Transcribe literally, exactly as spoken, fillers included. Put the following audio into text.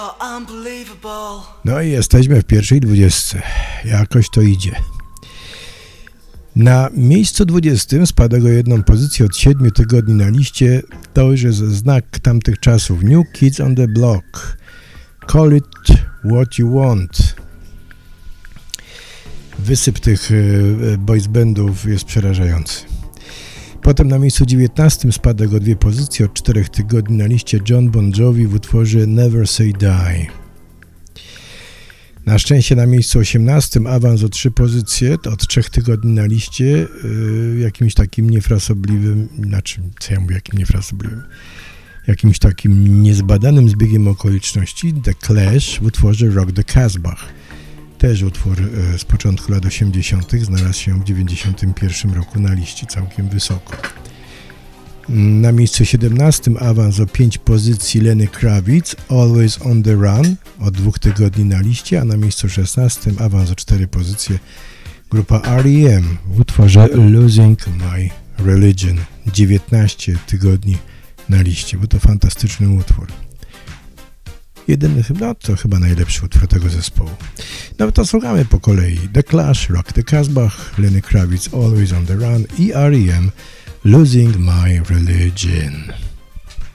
No i jesteśmy w pierwszej dwudziestce. Jakoś to idzie. Na miejscu dwudziestym spada o jedną pozycję od siedmiu tygodni na liście. To już jest znak tamtych czasów. New Kids on the Block. Call it what you want. Wysyp tych boys bandów jest przerażający. Potem na miejscu dziewiętnastym spada o dwie pozycje od czterech tygodni na liście John Bon Jovi w utworze Never Say Die. Na szczęście na miejscu osiemnastym awans o trzy pozycje od trzech tygodni na liście yy, jakimś takim niefrasobliwym, znaczy co ja mówię, jakim niefrasobliwym, jakimś takim niezbadanym zbiegiem okoliczności The Clash w utworze Rock the Casbah. Też utwór yy, z początku lat osiemdziesiątych znalazł się w dziewięćdziesiątym pierwszym roku na liście całkiem wysoko. Na miejscu siedemnastym awans o pięć pozycji Lenny Kravitz, Always on the Run, od dwóch tygodni na liście, a na miejscu szesnastym awans o cztery pozycje grupa R E M w utworze Losing My Religion, dziewiętnaście tygodni na liście, bo to fantastyczny utwór. Jedyny, no to chyba najlepszy utwór tego zespołu. No to słuchamy po kolei. The Clash, Rock the Casbah, Lenny Kravitz, Always on the Run i R E M Losing My Religion.